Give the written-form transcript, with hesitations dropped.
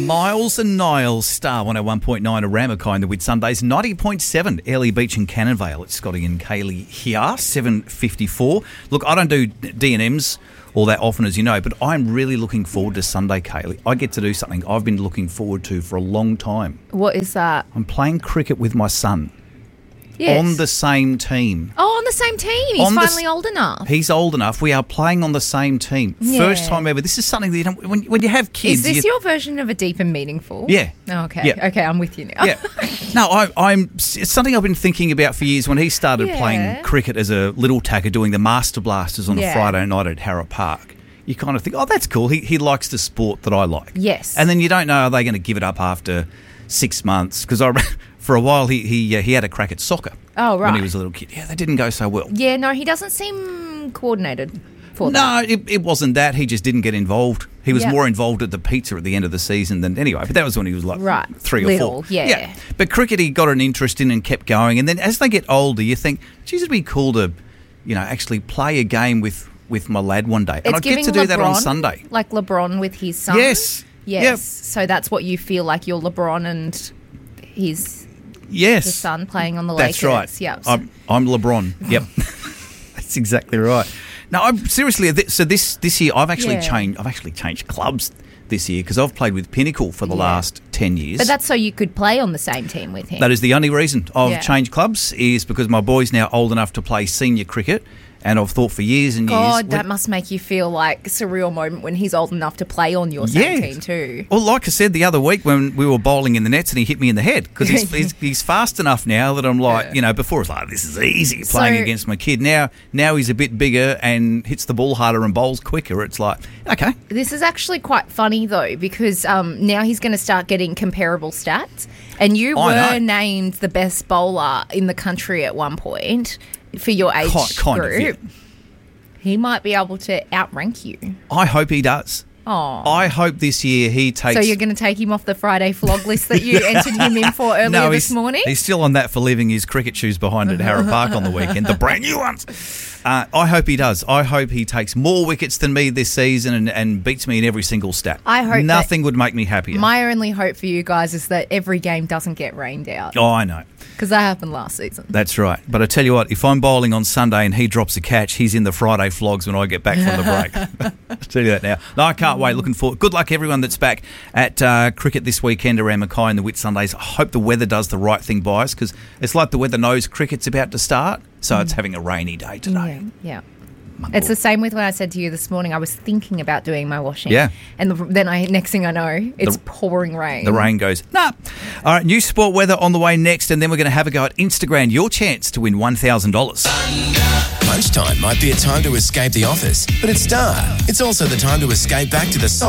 Miles and Niles, Star 101.9 Aramakai, the Whitsundays, 90.7 Airlie Beach and Cannon Vale. It's Scotty and Kaylee here, 7:54. Look, I don't do D&Ms all that often, as you know, but I'm really looking forward to Sunday, Kaylee. I get to do something I've been looking forward to for a long time. What is that? I'm playing cricket with my son. Yes. On the same team. Oh, on the same team. He's finally old enough. He's old enough. We are playing on the same team. Yeah. First time ever. This is something that you don't, when you have kids. Is this your version of a deep and meaningful? Yeah. Oh, okay. Yeah. Okay, I'm with you now. Yeah. No, it's something I've been thinking about for years. When he started playing cricket as a little tacker, doing the Master Blasters on a Friday night at Harrah Park, you kind of think, oh, that's cool. He likes the sport that I like. Yes. And then you don't know, are they going to give it up after 6 months? Because for a while he had a crack at soccer. Oh, right. When he was a little kid. Yeah, that didn't go so well. Yeah, no, he doesn't seem coordinated for that. No, it wasn't that. He just didn't get involved. He was more involved at the pizza at the end of the season than anyway. But that was when he was like 3 or 4. Yeah. But cricket he got an interest in and kept going. And then as they get older, you think, geez, it'd be cool to, actually play a game with my lad one day. And I get to do that on Sunday. Like LeBron with his son? Yes. Yes. Yep. So that's what you feel like you're LeBron and his... Yes. The son playing on the Lakers. That's right. Yep. I'm LeBron. Yep. That's exactly right. No, I'm seriously. So this year I've actually changed. I've actually changed clubs this year because I've played with Pinnacle for the last 10 years. But that's so you could play on the same team with him. That is the only reason I've changed clubs is because my boy's now old enough to play senior cricket. And I've thought for years and years... God, that must make you feel like a surreal moment when he's old enough to play on your same team too. Well, like I said the other week when we were bowling in the nets and he hit me in the head because he's fast enough now that I'm like, before it's like, this is easy playing against my kid. Now he's a bit bigger and hits the ball harder and bowls quicker. It's like, okay. This is actually quite funny though because now he's going to start getting comparable stats. And you were named the best bowler in the country at one point for your age group. He might be able to outrank you. I hope he does. Oh. I hope this year he takes... So you're going to take him off the Friday flog list that you entered him in for earlier this morning? He's still on that for leaving his cricket shoes behind at Harrah Park on the weekend, the brand new ones. I hope he does. I hope he takes more wickets than me this season and beats me in every single stat. I hope nothing would make me happier. My only hope for you guys is that every game doesn't get rained out. Oh, I know. Because that happened last season. That's right. But I tell you what, if I'm bowling on Sunday and he drops a catch, he's in the Friday flogs when I get back from the break. I'll tell you that now. No, I can't wait. Looking forward. Good luck everyone that's back at cricket this weekend around Mackay and the Whitsundays. I hope the weather does the right thing by us because it's like the weather knows cricket's about to start. So it's having a rainy day today. Yeah. It's the same with when I said to you this morning I was thinking about doing my washing. Yeah. And then next thing I know, it's pouring rain. The rain goes, nah. All right, new sport weather on the way next, and then we're going to have a go at Instagram. Your chance to win $1,000. Lunchtime might be a time to escape the office, but at Star, it's also the time to escape back to the